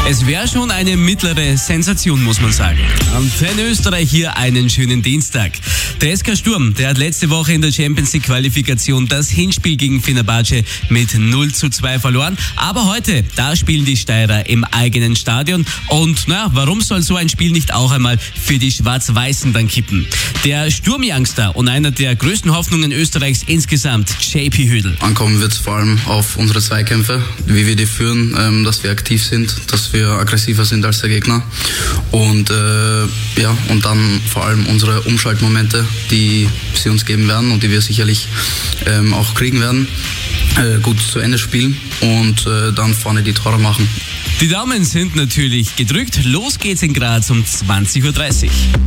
Es wäre schon eine mittlere Sensation, muss man sagen. Antenne Österreich hier einen schönen Dienstag. Der SK Sturm, der hat letzte Woche in der Champions League Qualifikation das Hinspiel gegen Fenerbahce mit 0:2 verloren. Aber heute, da spielen die Steirer im eigenen Stadion. Und warum soll so ein Spiel nicht auch einmal für die Schwarz-Weißen dann kippen? Der Sturm-Youngster und einer der größten Hoffnungen Österreichs insgesamt, JP Hödl. Ankommen wird es vor allem auf unsere Zweikämpfe, wie wir die führen, dass wir aktiv sind, dass wir aggressiver sind als der Gegner und und dann vor allem unsere Umschaltmomente, die sie uns geben werden und die wir sicherlich auch kriegen werden, gut zu Ende spielen und dann vorne die Tore machen. Die Daumen sind natürlich gedrückt. Los geht's in Graz um 20:30 Uhr.